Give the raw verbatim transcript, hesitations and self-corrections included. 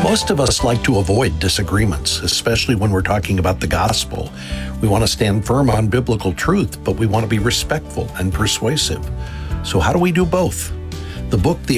Most of us like to avoid disagreements, especially when we're talking about the gospel. We want to stand firm on biblical truth, but we want to be respectful and persuasive. So how do we do both? The book, The